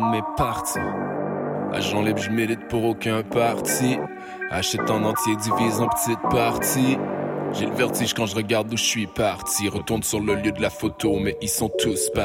mes parties. Agent libre, je milite pour aucun parti. Achète en entier, divise en petites parties. J'ai le vertige quand je regarde d'où je suis parti. Retourne sur le lieu de la photo, mais ils sont tous partis.